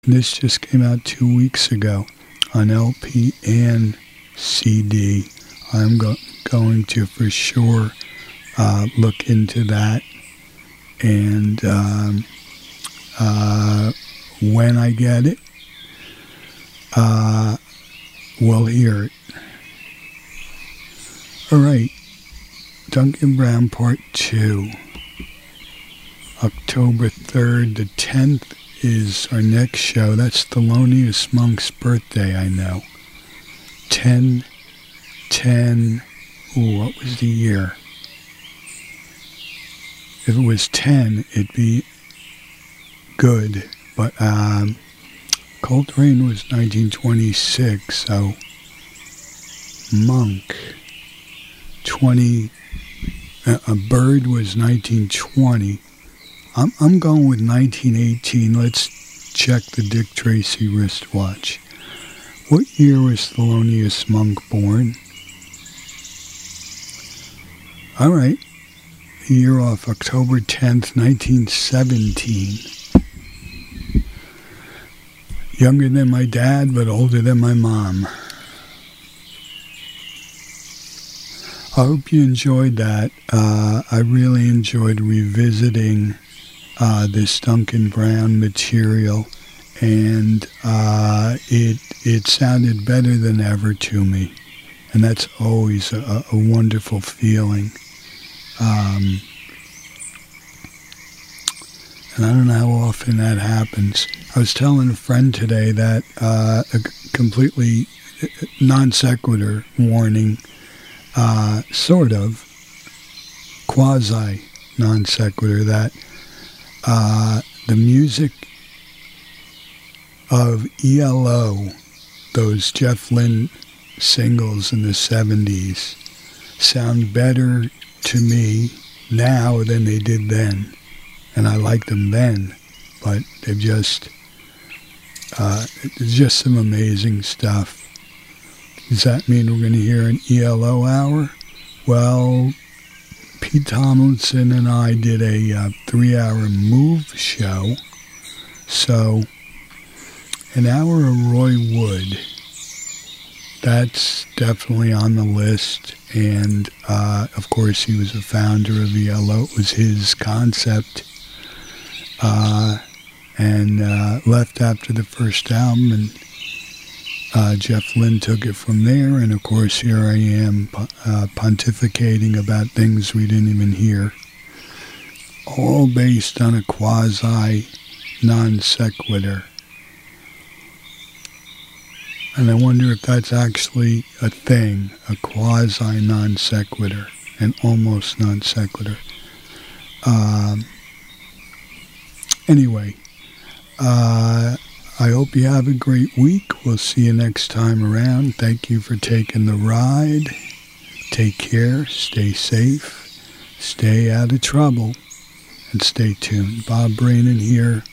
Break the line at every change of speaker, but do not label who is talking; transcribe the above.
This just came out 2 weeks ago on LP and CD. I'm going to for sure look into that, and when I get it, we'll hear it. All right, Duncan Brown Part 2. October 3rd to 10th is our next show. That's Thelonious Monk's birthday, I know. 10, ooh, what was the year? If it was 10, it'd be good. But Coltrane was 1926, so Monk, 20, a Bird was 1920. I'm going with 1918. Let's check the Dick Tracy wristwatch. What year was Thelonious Monk born? All right. Year off, October 10th, 1917. Younger than my dad, but older than my mom. I hope you enjoyed that. I really enjoyed revisiting this Duncan Brown material, and it sounded better than ever to me, and that's always a wonderful feeling. And I don't know how often that happens. I was telling a friend today that a completely non sequitur warning, sort of quasi non sequitur, that the music of ELO, those Jeff Lynne singles in the 70s, sound better to me now than they did then. And I liked them then, but they've just some amazing stuff. Does that mean we're going to hear an ELO hour? Well, Pete Tomlinson and I did a 3-hour Move show, so an hour of Roy Wood, that's definitely on the list. And of course he was a founder of ELO. It was his concept, and left after the first album, and Jeff Lynne took it from there. And of course here I am pontificating about things we didn't even hear, all based on a quasi non sequitur. And I wonder if that's actually a thing, a quasi non sequitur, an almost non sequitur. Anyway, I hope you have a great week. We'll see you next time around. Thank you for taking the ride. Take care, stay safe, stay out of trouble, and stay tuned. Bob Brainin here